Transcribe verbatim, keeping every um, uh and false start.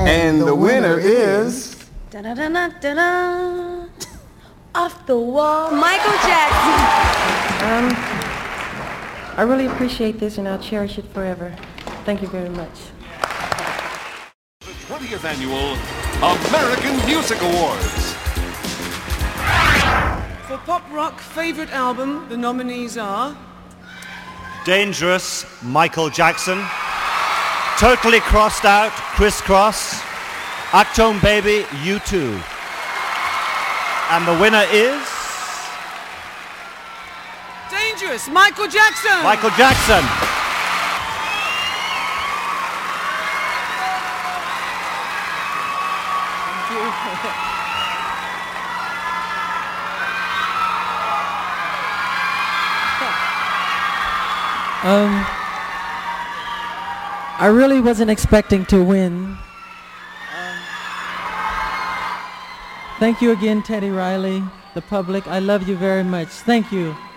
And the winner is... Da-da-da-da-da-da. Off the wall, Michael Jackson. Um, I really appreciate this, and I'll cherish it forever. Thank you very much. The twentieth Annual American Music Awards. For Pop Rock Favorite Album, the nominees are... Dangerous, Michael Jackson. Totally Crossed Out, Criss Cross. Achtung Baby, U two. And the winner is... Dangerous, Michael Jackson. Michael Jackson. Um, I really wasn't expecting to win. Um, thank you again, Teddy Riley, the public. I love you very much. Thank you.